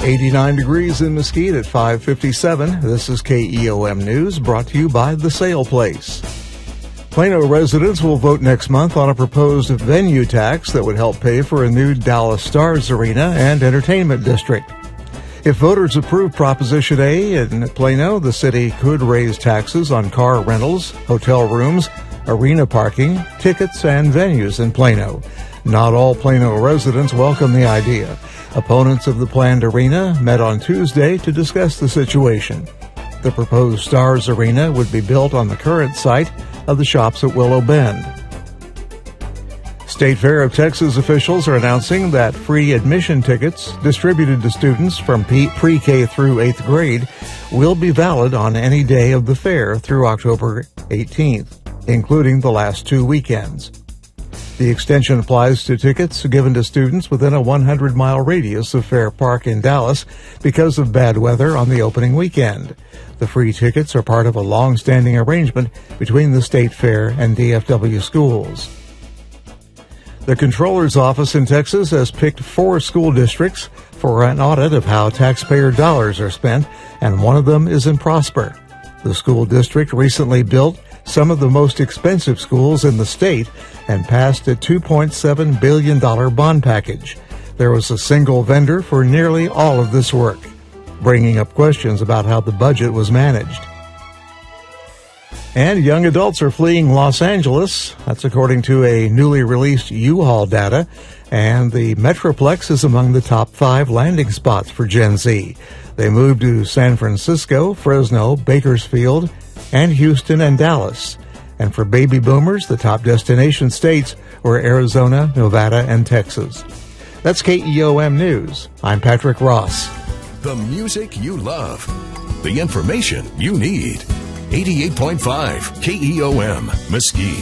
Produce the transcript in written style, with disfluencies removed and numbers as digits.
89 degrees in Mesquite at 5:57. This is KEOM News, brought to you by The Sale Place. Plano residents will vote next month on a proposed venue tax that would help pay for a new Dallas Stars arena and entertainment district. If voters approve Proposition A in Plano, the city could raise taxes on car rentals, hotel rooms, arena parking, tickets, and venues in Plano. Not all Plano residents welcome the idea. Opponents of the planned arena met on Tuesday to discuss the situation. The proposed Stars Arena would be built on the current site of the Shops at Willow Bend. State Fair of Texas officials are announcing that free admission tickets distributed to students from pre-K through 8th grade will be valid on any day of the fair through October 18th, including the last 2 weekends. The extension applies to tickets given to students within a 100-mile radius of Fair Park in Dallas because of bad weather on the opening weekend. The free tickets are part of a long-standing arrangement between the State Fair and DFW schools. The Comptroller's Office in Texas has picked 4 school districts for an audit of how taxpayer dollars are spent, and one of them is in Prosper. The school district recently built some of the most expensive schools in the state and passed a $2.7 billion bond package. There was a single vendor for nearly all of this work, bringing up questions about how the budget was managed. And young adults are fleeing Los Angeles. That's according to a newly released U-Haul data. And the Metroplex is among the top 5 landing spots for Gen Z. They moved to San Francisco, Fresno, Bakersfield, and Houston and Dallas. And for baby boomers, the top destination states were Arizona, Nevada, and Texas. That's KEOM News. I'm Patrick Ross. The music you love. The information you need. 88.5 KEOM Mesquite.